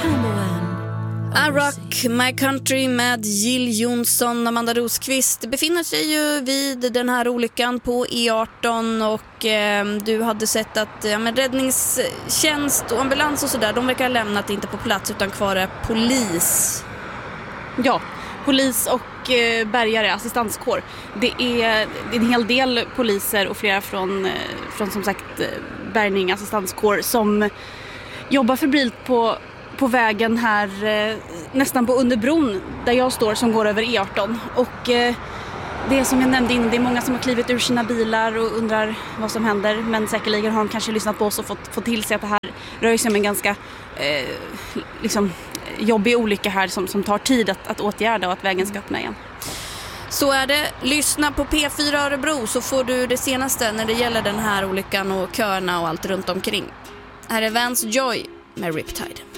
I Rock My Country med Jill Johnson. Amanda Rosqvist befinner sig ju vid den här olyckan på E18 och du hade sett att räddningstjänst och ambulans och sådär, de verkar ha lämnat inte på plats utan kvar är polis. Ja, polis och bärgare, assistanskår. Det är en hel del poliser och flera från som sagt bärgning, assistanskår som jobbar febrilt på vägen här nästan på underbron där jag står som går över E18. Och det är som jag nämnde innan, det är många som har klivit ur sina bilar och undrar vad som händer. Men säkerligen har de kanske lyssnat på oss och fått till sig att det här rör sig om en ganska jobbig olycka här som tar tid att åtgärda och att vägen ska öppna igen. Så är det. Lyssna på P4 Örebro så får du det senaste när det gäller den här olyckan och köerna och allt runt omkring. Här är Vance Joy med Riptide.